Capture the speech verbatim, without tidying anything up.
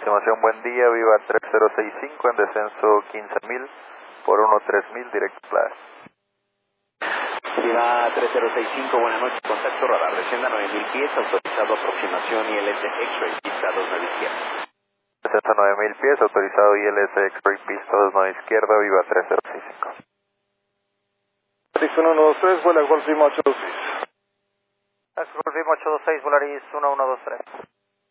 estimación, buen día, Viva tres cero seis cinco en descenso quince mil por uno tres mil, directo Plaza. Viva tres cero seis cinco, buenas noches, contacto radar, descienda nueve mil pies, autorizado aproximación I L S X-ray, pista dos nueve izquierda. Descenso nueve mil pies, autorizado I L S X-ray, pista dos nueve izquierda, Viva tres cero seis cinco. Taxi uno dos tres, vuela Golf Lima ocho dos seis. Taxi Golf Lima ocho dos seis, Volaris uno uno dos tres.